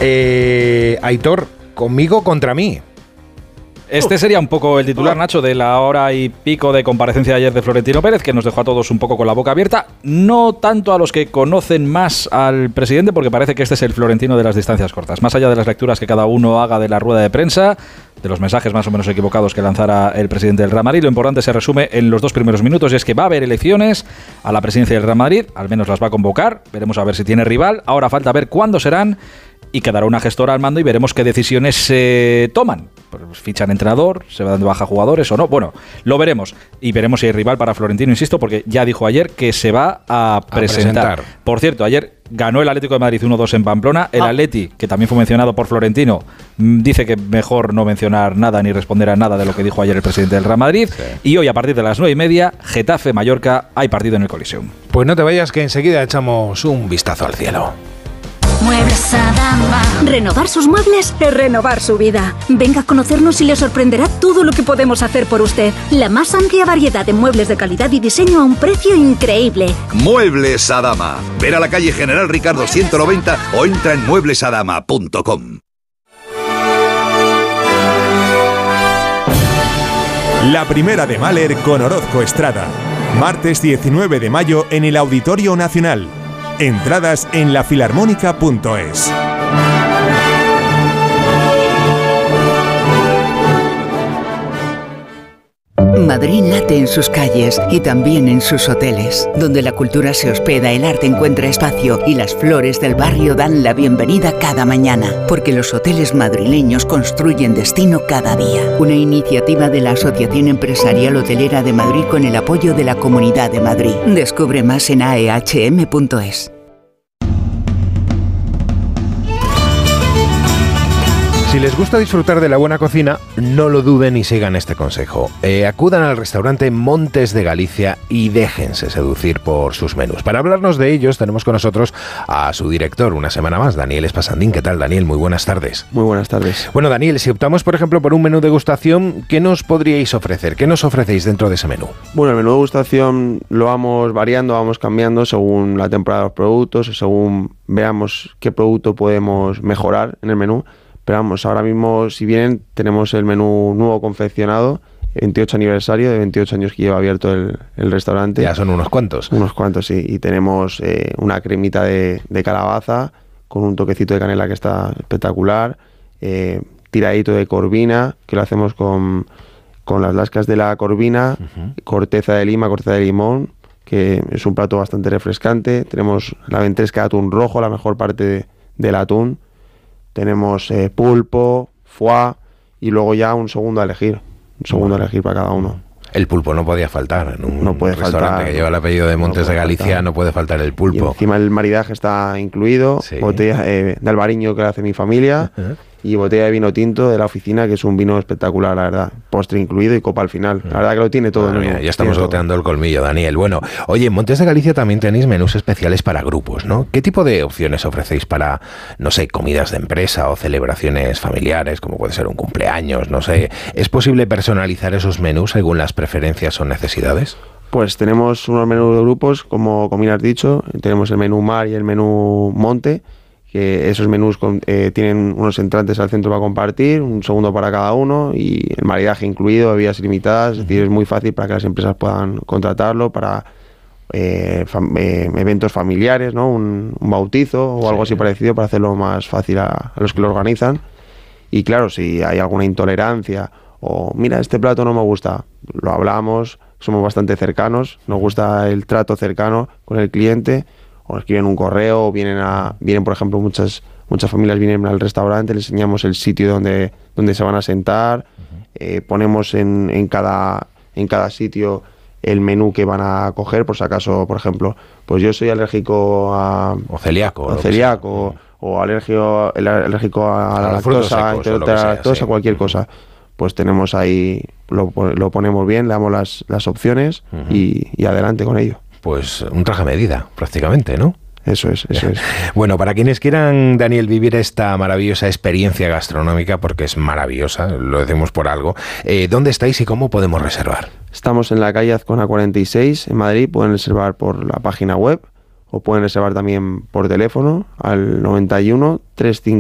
Aitor, conmigo contra mí. Este sería un poco el titular, Nacho, de la hora y pico de comparecencia de ayer de Florentino Pérez, que nos dejó a todos un poco con la boca abierta. No tanto a los que conocen más al presidente, porque parece que este es el Florentino de las distancias cortas. Más allá de las lecturas que cada uno haga de la rueda de prensa, de los mensajes más o menos equivocados que lanzara el presidente del Real Madrid, lo importante se resume en los 2 primeros minutos, y es que va a haber elecciones a la presidencia del Real Madrid, al menos las va a convocar, veremos a ver si tiene rival, ahora falta ver cuándo serán, y quedará una gestora al mando y veremos qué decisiones se toman. Pues fichan entrenador, se van de baja jugadores o no. Bueno, lo veremos. Y veremos si hay rival para Florentino, insisto, porque ya dijo ayer que se va a presentar. Por cierto, ayer ganó el Atlético de Madrid 1-2 en Pamplona. El Atleti, que también fue mencionado por Florentino, dice que mejor no mencionar nada ni responder a nada de lo que dijo ayer el presidente del Real Madrid. Sí. Y hoy, a partir de las 9:30, Getafe-Mallorca, hay partido en el Coliseum. Pues no te vayas, que enseguida echamos un vistazo al cielo. Muebles Adama. Renovar sus muebles es renovar su vida. Venga a conocernos y le sorprenderá todo lo que podemos hacer por usted. La más amplia variedad de muebles de calidad y diseño a un precio increíble. Muebles Adama. Ver a la calle General Ricardo 190 o entra en mueblesadama.com. La primera de Mahler con Orozco Estrada. Martes 19 de mayo en el Auditorio Nacional. Entradas en lafilarmónica.es. Madrid late en sus calles y también en sus hoteles, donde la cultura se hospeda, el arte encuentra espacio y las flores del barrio dan la bienvenida cada mañana, porque los hoteles madrileños construyen destino cada día. Una iniciativa de la Asociación Empresarial Hotelera de Madrid con el apoyo de la Comunidad de Madrid. Descubre más en aehm.es. Si les gusta disfrutar de la buena cocina, no lo duden y sigan este consejo. Acudan al restaurante Montes de Galicia y déjense seducir por sus menús. Para hablarnos de ellos tenemos con nosotros a su director una semana más, Daniel Espasandín. ¿Qué tal, Daniel? Muy buenas tardes. Muy buenas tardes. Bueno, Daniel, si optamos, por ejemplo, por un menú degustación, ¿qué nos podríais ofrecer? ¿Qué nos ofrecéis dentro de ese menú? Bueno, el menú degustación lo vamos variando, vamos cambiando según la temporada de los productos, según veamos qué producto podemos mejorar en el menú. Pero vamos, ahora mismo, si bien tenemos el menú nuevo confeccionado, 28 aniversario, de 28 años que lleva abierto el restaurante. Ya son unos cuantos. Unos cuantos, sí. Y tenemos una cremita de calabaza con un toquecito de canela que está espectacular, tiradito de corvina, que lo hacemos con las lascas de la corvina, corteza de lima, corteza de limón, que es un plato bastante refrescante. Tenemos la ventresca de atún rojo, la mejor parte del atún. Tenemos pulpo, foie y luego ya un segundo a elegir. Un segundo a elegir para cada uno. El pulpo no podía faltar en un restaurante que lleva el apellido de Montes de Galicia, no puede faltar el pulpo. Y encima el maridaje está incluido, sí. Botella de albariño que lo hace mi familia, y botella de vino tinto de la oficina, que es un vino espectacular, la verdad. Postre incluido y copa al final. La verdad que lo tiene todo. Mira, ya estamos goteando el colmillo, Daniel. Bueno, oye, en Montes de Galicia también tenéis menús especiales para grupos, ¿no? ¿Qué tipo de opciones ofrecéis para, no sé, comidas de empresa o celebraciones familiares, como puede ser un cumpleaños, no sé? ¿Es posible personalizar esos menús según las preferencias o necesidades? Pues tenemos unos menús de grupos, como bien has dicho. Tenemos el menú mar y el menú monte, que esos menús tienen unos entrantes al centro para compartir, un segundo para cada uno y el maridaje incluido, bebidas ilimitadas. Es decir, es muy fácil para que las empresas puedan contratarlo para eventos familiares, ¿no? Un bautizo o algo así parecido, para hacerlo más fácil a los que lo organizan. Y claro, si hay alguna intolerancia o mira, este plato no me gusta, lo hablamos, somos bastante cercanos, nos gusta el trato cercano con el cliente. O escriben un correo, o vienen por ejemplo, muchas familias vienen al restaurante, les enseñamos el sitio donde se van a sentar, ponemos en cada sitio el menú que van a coger, por si acaso, por ejemplo, pues yo soy alérgico a... O celíaco. O alérgico a la lactosa, lactosa, cualquier cosa. Pues tenemos ahí, lo ponemos bien, le damos las opciones y adelante con ello. Pues un traje a medida, prácticamente, ¿no? Eso es. Bueno, para quienes quieran, Daniel, vivir esta maravillosa experiencia gastronómica, porque es maravillosa, lo decimos por algo, ¿dónde estáis y cómo podemos reservar? Estamos en la calle Azcona 46, en Madrid. Pueden reservar por la página web o pueden reservar también por teléfono al 91 35